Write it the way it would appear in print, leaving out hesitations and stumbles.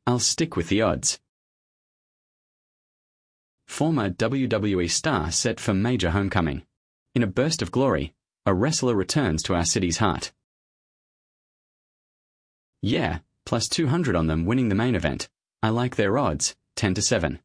I'll stick with the odds. Former WWE star set for major homecoming. In a burst of glory, a wrestler returns to our city's heart. Yeah, plus 200 on them winning the main event. I like their odds, 10-7.